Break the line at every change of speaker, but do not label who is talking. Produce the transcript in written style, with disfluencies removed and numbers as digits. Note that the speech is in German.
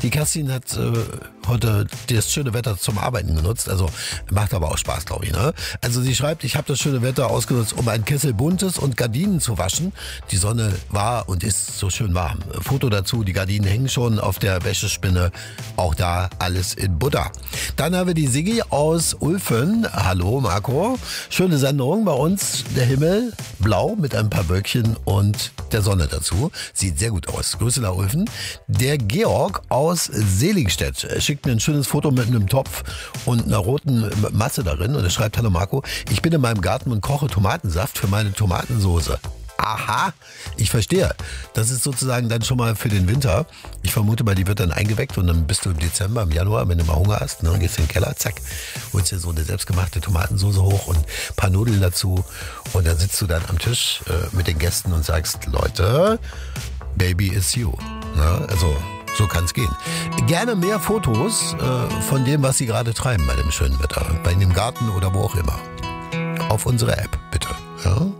Die Kerstin hat heute das schöne Wetter zum Arbeiten genutzt. Also macht aber auch Spaß, glaube ich. Ne? Also sie schreibt, ich habe das schöne Wetter ausgenutzt, um einen Kessel Buntes und Gardinen zu waschen. Die Sonne war und ist so schön warm. Foto dazu, die Gardinen hängen schon auf der Wäschespinne. Auch da alles in Butter. Dann haben wir die Siggi aus Ulfen. Hallo Marco. Schöne Sendung bei uns. Der Himmel blau mit ein paar Wölkchen und der Sonne dazu. Sieht sehr gut aus. Grüße nach Ulfen. Der Georg aus Seligstedt schickt mir ein schönes Foto mit einem Topf und einer roten Masse darin. Und er schreibt, hallo Marco, ich bin in meinem Garten und koche Tomatensaft für meine Tomatensoße. Aha, ich verstehe. Das ist sozusagen dann schon mal für den Winter. Ich vermute mal, die wird dann eingeweckt und dann bist du im Dezember, im Januar, wenn du mal Hunger hast, ne, gehst in den Keller, zack, holst dir so eine selbstgemachte Tomatensoße hoch und ein paar Nudeln dazu. Und dann sitzt du dann am Tisch mit den Gästen und sagst, Leute, Baby is you. Ne? Also so kann es gehen. Gerne mehr Fotos von dem, was Sie gerade treiben bei dem schönen Wetter. Bei dem Garten oder wo auch immer. Auf unsere App, bitte. Ja?